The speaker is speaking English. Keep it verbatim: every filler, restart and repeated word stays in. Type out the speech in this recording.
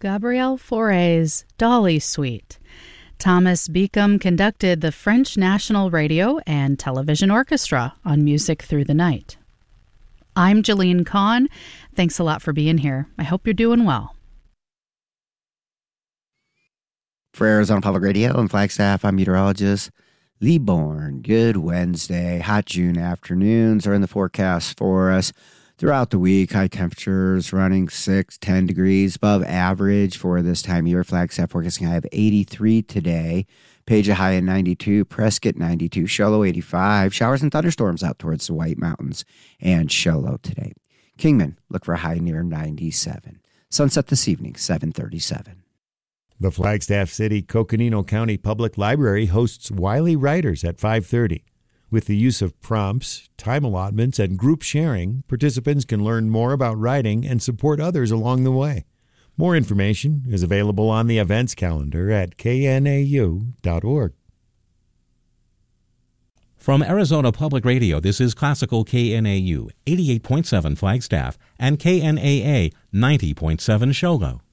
Gabriel Fauré's Dolly Suite. Thomas Beacom conducted the French National Radio and Television Orchestra on Music Through the Night. I'm Jillian Kahn. Thanks a lot for being here. I hope you're doing well. For Arizona Public Radio and Flagstaff, I'm meteorologist Lee Bourne. Good Wednesday. Hot June afternoons are in the forecast for us. Throughout the week, high temperatures running six, ten degrees above average for this time of year. Flagstaff forecasting high of eighty-three today. Page a high of ninety-two. Prescott ninety-two. Show low eighty-five. Showers and thunderstorms out towards the White Mountains and show low today. Kingman, look for a high near ninety-seven. Sunset this evening, seven thirty-seven. The Flagstaff City Coconino County Public Library hosts Wiley Writers at five thirty. With the use of prompts, time allotments, and group sharing, participants can learn more about writing and support others along the way. More information is available on the events calendar at K N A U dot org. From Arizona Public Radio, this is Classical K N A U, eighty-eight point seven Flagstaff, and K N A A, ninety point seven Shogo.